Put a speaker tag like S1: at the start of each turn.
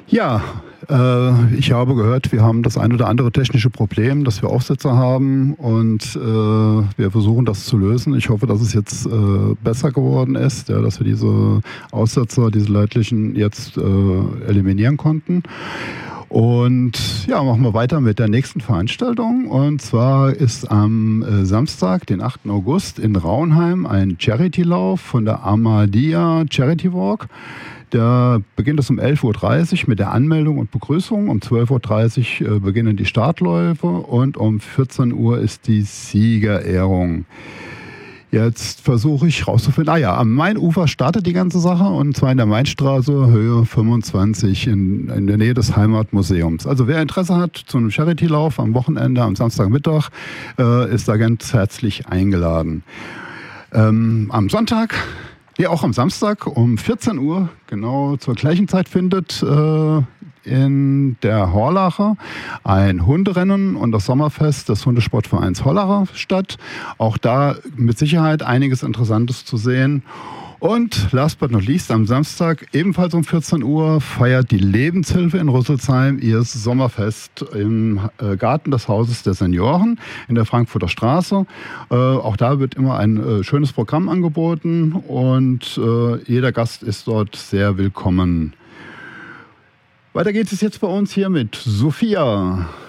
S1: Ja, ich habe gehört, wir haben das ein oder andere technische Problem, dass wir Aufsetzer haben und wir versuchen das zu lösen. Ich hoffe, dass es jetzt besser geworden ist, ja, dass wir diese Aussetzer, diese leidlichen jetzt eliminieren konnten. Und ja, machen wir weiter mit der nächsten Veranstaltung. Und zwar ist am Samstag, den 8. August in Raunheim ein Charity-Lauf von der Ahmadiyya Charity Walk. Der beginnt es um 11.30 Uhr mit der Anmeldung und Begrüßung. Um 12.30 Uhr beginnen die Startläufe und um 14 Uhr ist die Siegerehrung. Jetzt versuche ich rauszufinden, am Mainufer startet die ganze Sache und zwar in der Mainstraße, Höhe 25 in der Nähe des Heimatmuseums. Also wer Interesse hat zu einem Charity-Lauf am Wochenende, am Samstagmittag, ist da ganz herzlich eingeladen. Am Sonntag, auch am Samstag um 14 Uhr, genau zur gleichen Zeit findet in der Horlacher ein Hunderennen und das Sommerfest des Hundesportvereins Horlacher statt. Auch da mit Sicherheit einiges Interessantes zu sehen. Und last but not least, am Samstag ebenfalls um 14 Uhr feiert die Lebenshilfe in Rüsselsheim ihr Sommerfest im Garten des Hauses der Senioren in der Frankfurter Straße. Auch da wird immer ein schönes Programm angeboten und jeder Gast ist dort sehr willkommen. Weiter geht es jetzt bei uns hier mit Sophia.